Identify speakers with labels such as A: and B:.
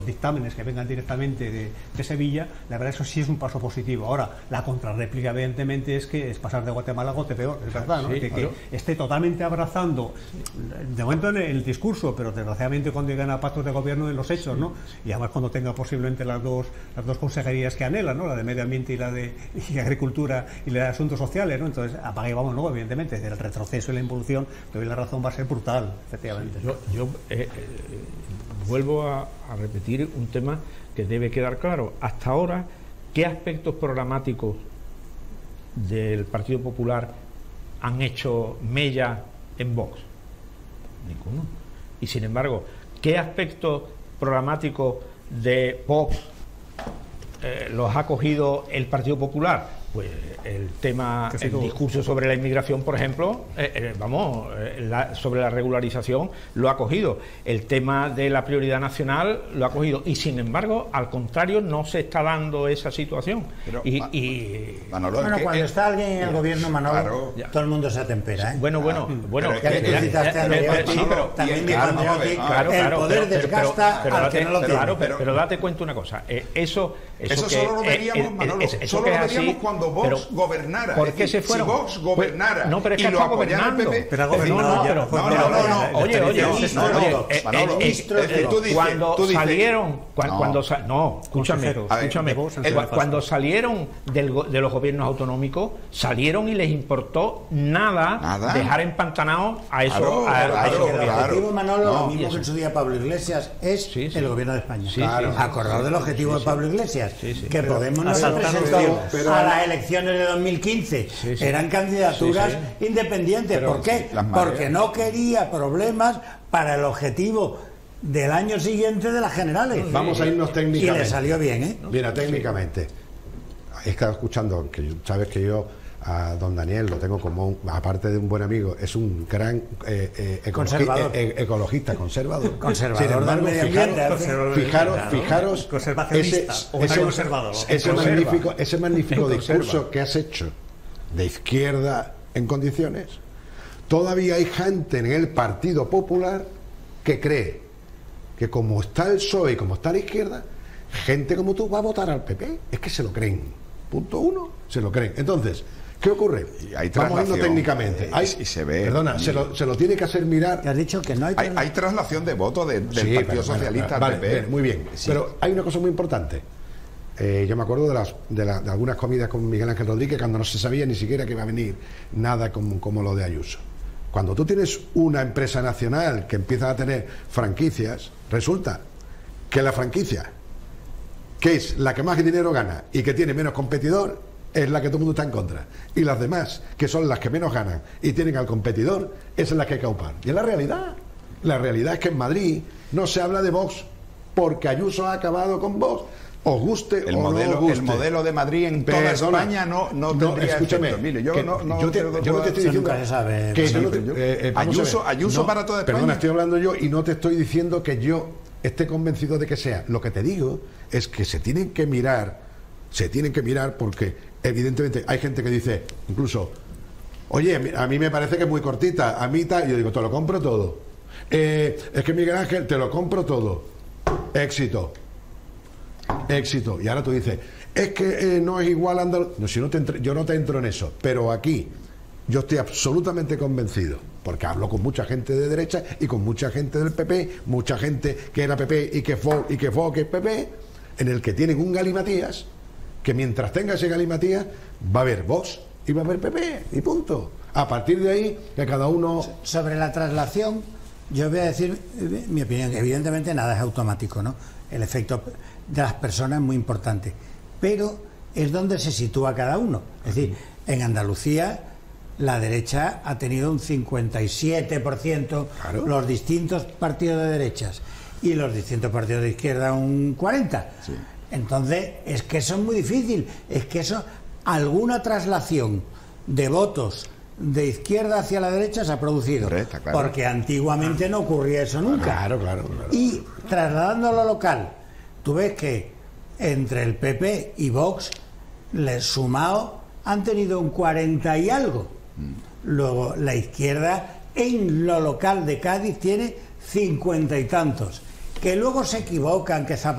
A: dictámenes que vengan directamente de Sevilla, la verdad eso sí es un paso positivo. Ahora, la contrarréplica evidentemente es que es pasar de Guatemala a Gotepeor, es verdad, ¿no?
B: Sí,
A: que esté totalmente abrazando, de momento en el discurso, pero desgraciadamente cuando llegan a pactos de gobierno en los hechos, ¿no? Y además cuando tenga posiblemente las dos consejerías que anhelan, ¿no? La de Medio Ambiente y la de Agricultura y la de Asuntos Sociales, ¿no? Entonces, apaga y vamos, ¿no? Evidentemente, el retroceso y la involución, te doy la razón, va a ser brutal, efectivamente.
B: Yo vuelvo a repetir un tema que debe quedar claro. Hasta ahora, ¿qué aspectos programáticos del Partido Popular han hecho mella en Vox? Ninguno. Y sin embargo, ¿qué aspectos programáticos de Vox los ha cogido el Partido Popular? Pues el tema, el discurso sobre la inmigración, por ejemplo, sobre la regularización lo ha cogido. El tema de la prioridad nacional lo ha cogido. Y sin embargo, al contrario, no se está dando esa situación.
C: Pero,
D: Manolo, cuando está alguien en el gobierno, Manolo,
C: claro,
D: todo el mundo se atempera, ¿eh?
B: Bueno.
D: Ya que tú citaste a Andreotti, también dijo Andreotti, el poder desgasta al que no lo tiene.
B: Claro, pero date cuenta una cosa. Eso
C: solo lo veríamos, Manolo. Solo lo veríamos cuando Vox gobernara.
B: ¿Por qué se fueron?
C: Si Vox gobernara
B: pero es que
C: y lo apoyara el PP.
A: Pero ha gobernado.
B: Cuando salieron de los gobiernos autonómicos, salieron y les importó nada dejar empantanados a eso.
D: El objetivo, Manolo, lo mismo que en su día Pablo Iglesias, es el gobierno de España. Acordado del objetivo de Pablo Iglesias, que Podemos no se presentó a las elecciones de 2015. Eran candidaturas independientes. ¿Por qué? Porque no quería problemas para el objetivo del año siguiente de las generales.
E: Vamos a irnos técnicamente.
D: Y le salió bien, ¿eh?
E: Mira, técnicamente. He estado escuchando, que sabes que yo a don Daniel lo tengo como, aparte de un buen amigo, es un gran ecologista, conservador.
D: Conservador del medio ambiente.
E: Fijaros ese magnífico discurso que has hecho de izquierda en condiciones. Todavía hay gente en el Partido Popular que cree que como está el PSOE y como está la izquierda, gente como tú va a votar al PP. Es que se lo creen. Punto uno, se lo creen. Entonces, ¿qué ocurre? Vamos viendo técnicamente.
C: Y se ve.
E: Perdona, se lo tiene que hacer mirar.
D: Te has dicho que no
C: hay traslación de voto del Partido Socialista al PP.
E: Bien, muy bien. Sí. Pero hay una cosa muy importante. Yo me acuerdo de algunas comidas con Miguel Ángel Rodríguez cuando no se sabía ni siquiera que iba a venir nada como lo de Ayuso. Cuando tú tienes una empresa nacional que empieza a tener franquicias, resulta que la franquicia, que es la que más dinero gana y que tiene menos competidor, es la que todo el mundo está en contra. Y las demás, que son las que menos ganan y tienen al competidor, esa es la que hay que aupar. Y es la realidad. La realidad es que en Madrid no se habla de Vox porque Ayuso ha acabado con Vox. Os guste o no os guste.
C: El modelo de Madrid en toda España no tendría efecto. Mire, yo no te estoy diciendo que Ayuso para toda España.
E: Perdona, estoy hablando yo y no te estoy diciendo que yo esté convencido de que sea. Lo que te digo es que se tienen que mirar porque evidentemente hay gente que dice, incluso, oye, a mí me parece que es muy cortita, a mí tal, y yo digo, te lo compro todo. Es que Miguel Ángel, te lo compro todo. Éxito. Y ahora tú dices, es que no es igual Andalucía. No, yo no te entro en eso, pero aquí yo estoy absolutamente convencido, porque hablo con mucha gente de derecha y con mucha gente del PP, mucha gente que era PP y que fue que es PP, en el que tienen un galimatías, que mientras tenga ese galimatías va a haber Vox y va a haber PP, y punto. A partir de ahí, que cada uno...
D: Sobre la traslación, yo voy a decir mi opinión. Evidentemente nada es automático, ¿no? El efecto de las personas es muy importante, pero es donde se sitúa cada uno. Es decir, en Andalucía la derecha ha tenido un 57%, los distintos partidos de derechas, y los distintos partidos de izquierda un 40%. Sí. Entonces, es que eso es muy difícil. Es que eso, alguna traslación de votos de izquierda hacia la derecha se ha producido.
C: Correcto, claro.
D: Porque antiguamente no ocurría eso nunca.
E: Claro.
D: Y trasladando a lo local, tú ves que entre el PP y Vox, sumado, han tenido un 40 y algo. Luego la izquierda en lo local de Cádiz tiene 50 y tantos. Que luego se equivocan, que Zapatero